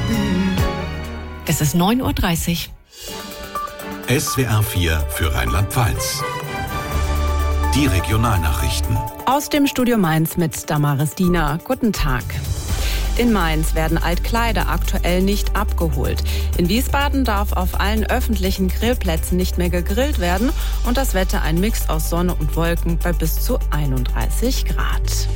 Es ist 9:30 Uhr. SWR 4 für Rheinland-Pfalz. Die Regionalnachrichten. Aus dem Studio Mainz mit Damaris Diener. Guten Tag. In Mainz werden Altkleider aktuell nicht abgeholt. In Wiesbaden darf auf allen öffentlichen Grillplätzen nicht mehr gegrillt werden und das Wetter ein Mix aus Sonne und Wolken bei bis zu 31 Grad.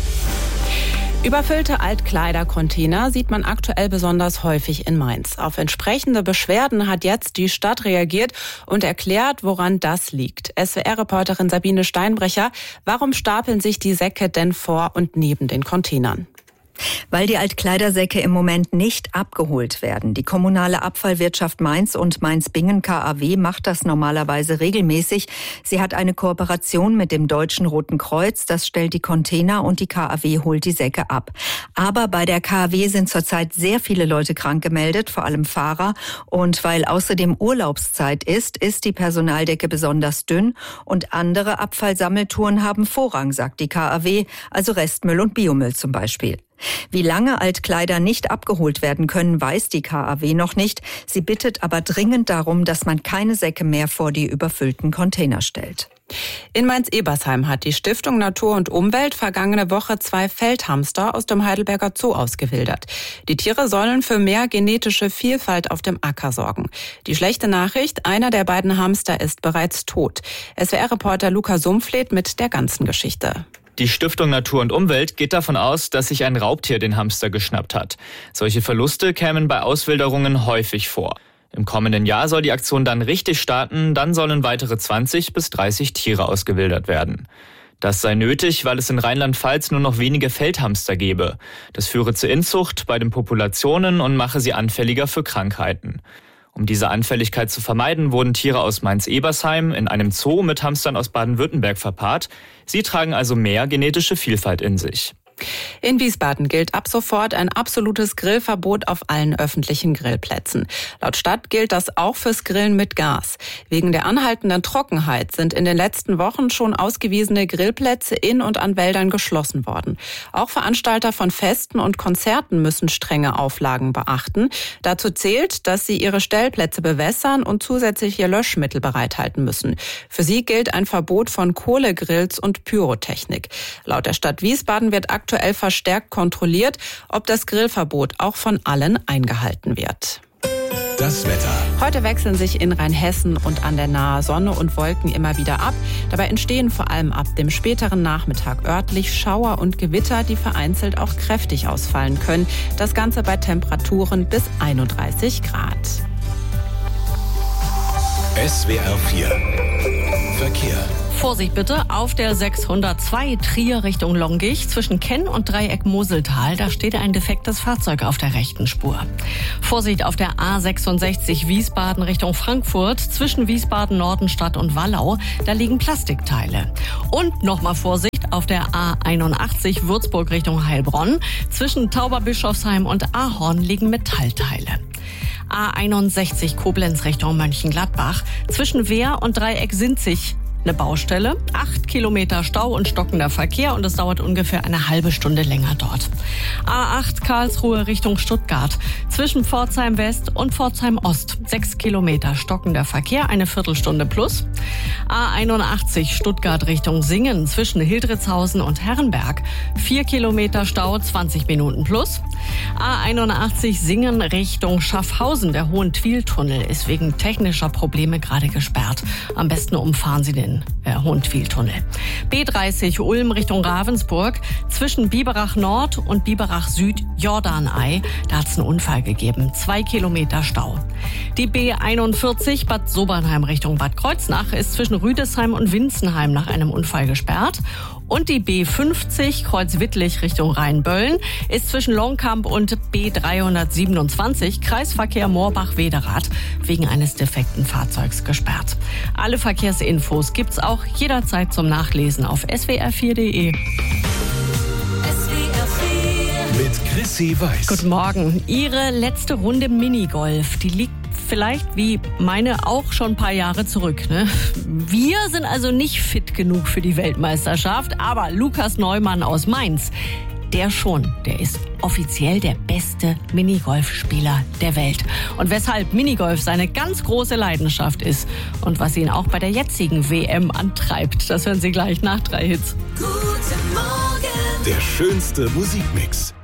Überfüllte Altkleidercontainer sieht man aktuell besonders häufig in Mainz. Auf entsprechende Beschwerden hat jetzt die Stadt reagiert und erklärt, woran das liegt. SWR-Reporterin Sabine Steinbrecher, warum stapeln sich die Säcke denn vor und neben den Containern? Weil die Altkleidersäcke im Moment nicht abgeholt werden. Die kommunale Abfallwirtschaft Mainz und Mainz-Bingen KAW macht das normalerweise regelmäßig. Sie hat eine Kooperation mit dem Deutschen Roten Kreuz. Das stellt die Container und die KAW holt die Säcke ab. Aber bei der KAW sind zurzeit sehr viele Leute krank gemeldet, vor allem Fahrer. Und weil außerdem Urlaubszeit ist die Personaldecke besonders dünn. Und andere Abfallsammeltouren haben Vorrang, sagt die KAW, also Restmüll und Biomüll zum Beispiel. Wie lange Altkleider nicht abgeholt werden können, weiß die KAW noch nicht. Sie bittet aber dringend darum, dass man keine Säcke mehr vor die überfüllten Container stellt. In Mainz-Ebersheim hat die Stiftung Natur und Umwelt vergangene Woche 2 Feldhamster aus dem Heidelberger Zoo ausgewildert. Die Tiere sollen für mehr genetische Vielfalt auf dem Acker sorgen. Die schlechte Nachricht, einer der beiden Hamster ist bereits tot. SWR-Reporter Luca Sumpfleth mit der ganzen Geschichte. Die Stiftung Natur und Umwelt geht davon aus, dass sich ein Raubtier den Hamster geschnappt hat. Solche Verluste kämen bei Auswilderungen häufig vor. Im kommenden Jahr soll die Aktion dann richtig starten, dann sollen weitere 20 bis 30 Tiere ausgewildert werden. Das sei nötig, weil es in Rheinland-Pfalz nur noch wenige Feldhamster gebe. Das führe zur Inzucht bei den Populationen und mache sie anfälliger für Krankheiten. Um diese Anfälligkeit zu vermeiden, wurden Tiere aus Mainz-Ebersheim in einem Zoo mit Hamstern aus Baden-Württemberg verpaart. Sie tragen also mehr genetische Vielfalt in sich. In Wiesbaden gilt ab sofort ein absolutes Grillverbot auf allen öffentlichen Grillplätzen. Laut Stadt gilt das auch fürs Grillen mit Gas. Wegen der anhaltenden Trockenheit sind in den letzten Wochen schon ausgewiesene Grillplätze in und an Wäldern geschlossen worden. Auch Veranstalter von Festen und Konzerten müssen strenge Auflagen beachten. Dazu zählt, dass sie ihre Stellplätze bewässern und zusätzliche Löschmittel bereithalten müssen. Für sie gilt ein Verbot von Kohlegrills und Pyrotechnik. Laut der Stadt Wiesbaden wird aktuell verstärkt kontrolliert, ob das Grillverbot auch von allen eingehalten wird. Das Wetter. Heute wechseln sich in Rheinhessen und an der Nahe Sonne und Wolken immer wieder ab. Dabei entstehen vor allem ab dem späteren Nachmittag örtlich Schauer und Gewitter, die vereinzelt auch kräftig ausfallen können. Das Ganze bei Temperaturen bis 31 Grad. SWR 4 Verkehr. Vorsicht bitte, auf der 602 Trier Richtung Longich zwischen Kenn und Dreieck Moseltal, da steht ein defektes Fahrzeug auf der rechten Spur. Vorsicht auf der A66 Wiesbaden Richtung Frankfurt zwischen Wiesbaden, Nordenstadt und Wallau, da liegen Plastikteile. Und nochmal Vorsicht auf der A81 Würzburg Richtung Heilbronn zwischen Tauberbischofsheim und Ahorn liegen Metallteile. A61 Koblenz Richtung Mönchengladbach zwischen Wehr und Dreieck Sinzig eine Baustelle, 8 Kilometer Stau und stockender Verkehr und es dauert ungefähr eine halbe Stunde länger dort. A8 Karlsruhe Richtung Stuttgart, zwischen Pforzheim West und Pforzheim Ost, 6 Kilometer stockender Verkehr, eine Viertelstunde plus. A81 Stuttgart Richtung Singen, zwischen Hildritzhausen und Herrenberg, 4 Kilometer Stau, 20 Minuten plus. A81 Singen Richtung Schaffhausen, der Hohentwiel-Tunnel ist wegen technischer Probleme gerade gesperrt. Am besten umfahren Sie den Hohentwiel-Tunnel. B30 Ulm Richtung Ravensburg, zwischen Biberach Nord und Biberach Süd Jordanei. Da hat es einen Unfall gegeben. 2 Kilometer Stau. Die B41 Bad Sobernheim Richtung Bad Kreuznach ist zwischen Rüdesheim und Winzenheim nach einem Unfall gesperrt. Und die B50 Kreuzwittlich Richtung Rheinböllen ist zwischen Longkamp und B327 Kreisverkehr Moorbach-Wederath wegen eines defekten Fahrzeugs gesperrt. Alle Verkehrsinfos gibt's auch jederzeit zum Nachlesen auf swr4.de. Mit Chrissy Weiß. Guten Morgen. Ihre letzte Runde Minigolf, die liegt vielleicht wie meine auch schon ein paar Jahre zurück. Ne? Wir sind also nicht fit genug für die Weltmeisterschaft, aber Lukas Neumann aus Mainz, Der schon, der ist offiziell der beste Minigolfspieler der Welt. Und weshalb Minigolf seine ganz große Leidenschaft ist und was ihn auch bei der jetzigen WM antreibt, das hören Sie gleich nach 3 Hits. Guten Morgen. Der schönste Musikmix